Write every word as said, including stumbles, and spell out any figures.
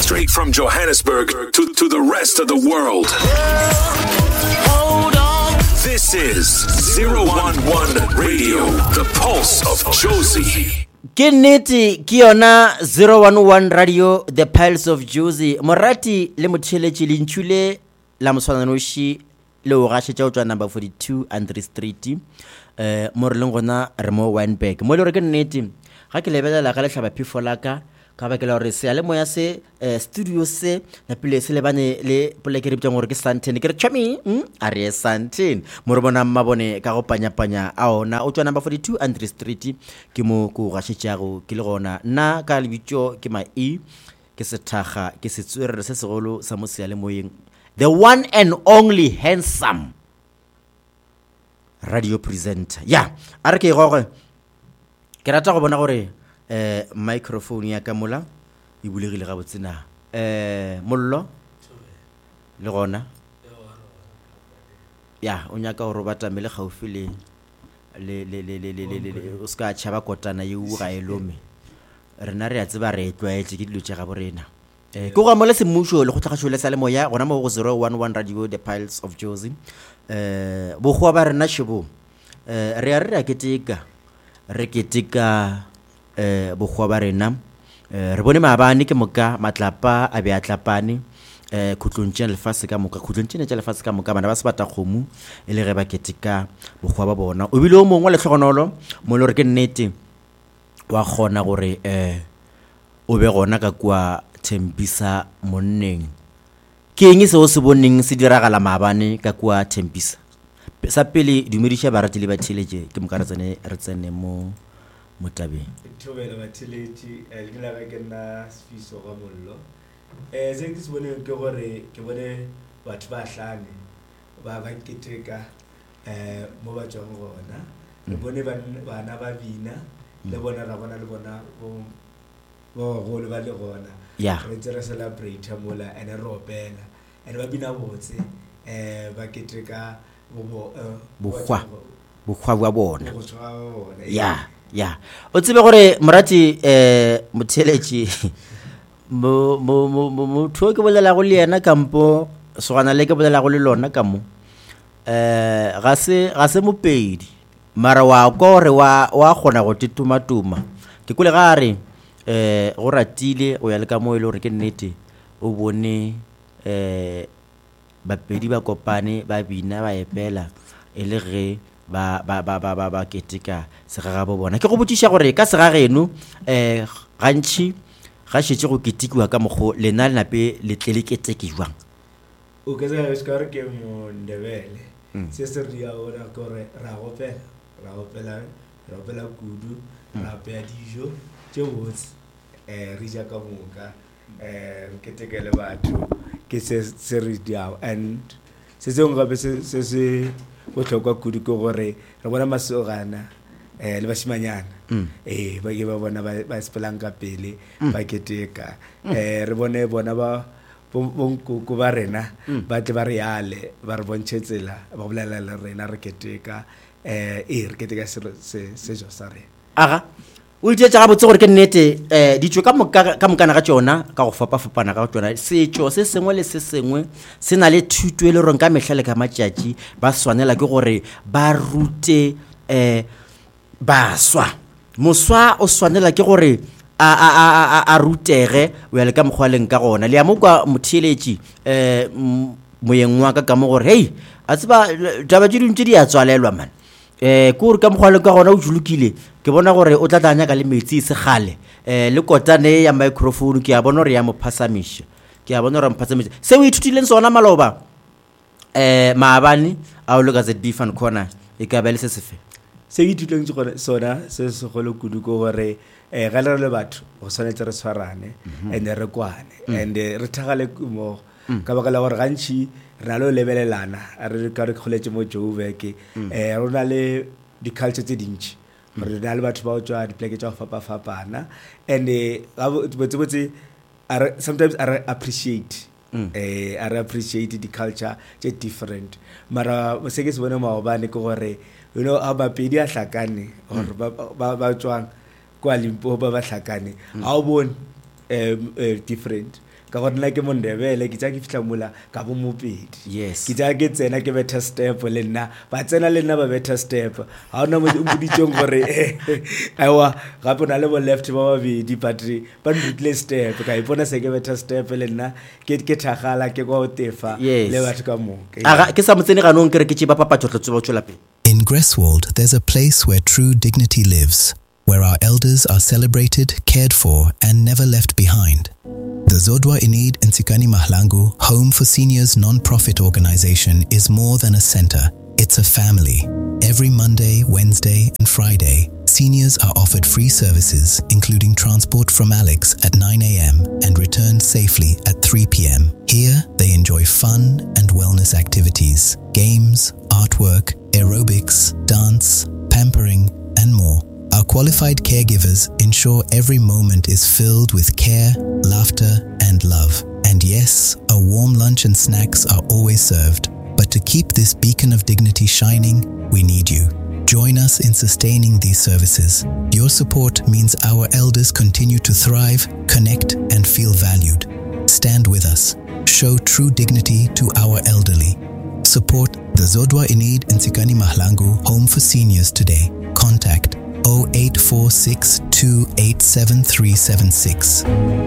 Straight from Johannesburg to, to the rest of the world. Hold on. This is zero one one Radio, the pulse of Jozi. Ke nnete ke yona zero one one Radio, the pulse of Jozi. Morati le motheletši le ntšhule la moswananoši le o gašetša o tšwa number forty-two Andrew Street uh, mo re leng gona re mo Wynberg mo le gore ke nnete ga ke lebelela ga letlhaba phefo la ka ka bakela gore se ale moya se uh, studio se la pele se lebane le poleke re bitsang gore ke Santene ke re tšhami mm? a re Santene mo re bona mmabone ka go panyapanya a ona o tšwa number forty-two Andrew Street ke mo ko gašetšago ke le gona nna ka lebitšo ke ma e ke sethaga ke setswerere se segolo sa mo se ale moyeng, the one and only handsome radio presenter. Yeah, a re ke goge ke rata go bona gore eh microphone ya ka mola e bulegile ga botsena eh mollo le gona ya o nyaka go robata mele gaufi le le le le le le le o ska tšhaba kotana ye u ga elome rena re a tseba re tlwaetse ke dilo tša ga borena eh go ga mola semusho le go tlhagatšo le sa le moya gona mo go zero one one Radio, the pulse of Jozi. eh bo go ba rena shebo eh re a re a keteka re keteka eh bo go ba rena eh re bone maabane ke moka matlapa a be a tlapane eh khutlontse le fase ka moka khutlontse ne le fase ka moka bana ba se bata kgomo e le re ba keteka bo go ba bona o bile o mongwe le tlhogonolo mo le re ke nnete wa gona gore eh o be gona ka kwa Tembisa monneng ke eng se o se boneng se diragala maabane ka kwa Tembisa sa pele dumedisha barati le batheletse ke mokaratsane re tsene mo motabeng thobela batheletse le la ga ke nna Sifiso ga mollo eh se ke se bone ke gore ke bone batho ba hlane ba ba keteka eh mo ba tswang gona le bone bana ba bina le bona ra bona le bona bo bo go le ba le gona ya re tsere celebrate mola ene robela ene ba bina botse eh ba keteka bo bo khwa bo khwa bua bona go tswa bona ya ya o tsebe gore morati eh motheletši mo mo mo mo tho ke bolela go le yena kampo so gana le ke bolela go le lona ka mo eh ga se ga se mopedi mara wa go re wa wa gona go tituma tuma ke kule ga re eh go ratile o ya le ka mo ile gore ke nnete o bone eh bapedi ba kopane ba bina ba epela e le ge ba ba ba ba ba keteka segara bo bona ke go botsisha gore ka segara eno eh gantši ga šetse go ketikwa ka mogo lena le nape le tle le keteke jwang o ke se ska re ke mo ndebele se se ri ya ora gore ra go pela ra go pela ra go pela kudu ra pe dijo tše botse eh ri ja ka moka eh ke tekele batho ke se se ri dia and se se ngabe se se go tlhoka kudu ke gore re bona masogana eh le bashimanyana eh ba ke ba bona ba spelang ka pele ba keteka eh re bone bona ba bonko go ba rena ba tle ba re yale ba re bontshetsela ba bolela le rena re keteka eh e re keteka se se jo sa re aga o itse tsa botse gore ke nnete eh ditšo ka moka ka mokana ga tsona ka go fapa fapana ga tsona setšo se sengwe le se sengwe se na le thuto e le rong ka mehlale ka matšatši ba swanela ke gore ba rute eh baswa moswa o swanela ke gore a a a a rutege o ya le ka mogwaleng ka gona le ya mo kwa motheletši eh moyeng wa ka ka mo gore hey a tseba taba tše dintše di a tswalelwa man eh ku re ka mogwaleng ka gona o julukile ke bona gore o tla tanya ka le metsi se gale eh le kotane ya microphone ke a bona gore ya mo phasamisha ke a bona gore mphasamisha se o ithutileng sona maloba eh maabane a o loka Z B Fan Corner e ka ba le se sefe se ithutileng gore sona se se go le kudu go gore eh ga le batho go tshwanetse re tshwarane and re kwane and re thagale mo ka baka la gore gantši re na le lebelelana re ka re kholetse mo Joburg eh rona le di culture tse dintši re na le batho ba tswa di pleke tsa fapa fapana and ga botse botse sometimes I appreciate eh I appreciate the culture tse different mara se ke se bona maobane ke gore you know aba pedi a hlakane or ba ba tswang kwa Limpopo ba hlakane ha o bone um different ka go nna ke mondebele ke tsa ke fitla mola ka bo mopedi Yes. ke tsa ke tsena ke betha step le nna ba tsena le nna ba betha step ha ona mo boditsong gore aiwa gape na le bo left ba babedi but ba nrutile step ka ipona se ke betha step le nna ke ke thagala ke go tefa Yes. le batho ka moka Aga ke sa motsene ga nong ke re ke tse ba papatso tlo tsoba tswela pele. In Greswold, there's a place where true dignity lives, where our elders are celebrated, cared for, and never left behind. The Zodwa Inid Nsikani Mahlangu Home for Seniors non-profit organization is more than a center. It's a family. Every Monday, Wednesday, and Friday, seniors are offered free services, including transport from Alex at nine a.m. and returned safely at three p.m. Here, they enjoy fun and wellness activities, games, artwork, aerobics, dance, pampering, and more. Our qualified caregivers ensure every moment is filled with care, laughter, and love. And yes, a warm lunch and snacks are always served. But to keep this beacon of dignity shining, we need you. Join us in sustaining these services. Your support means our elders continue to thrive, connect, and feel valued. Stand with us. Show true dignity to our elderly. Support the Zodwa Inid Nsikani Mahlangu Home for Seniors today. Contact zero eight four six two eight seven three seven six.